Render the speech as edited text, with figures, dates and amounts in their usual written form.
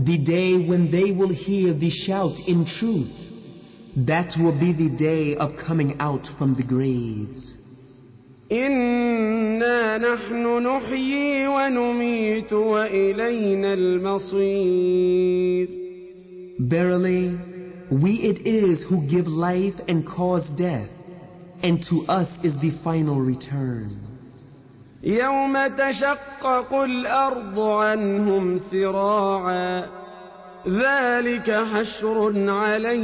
the day when they will hear the shout in truth. That will be the day of coming out from the graves. إنا نحن نحيي ونميت وإلينا المصير. Verily, we it is who give life and cause death, and to us is the final return. يوم تشقق الأرض عنهم سراعا ذلك حشر عليهم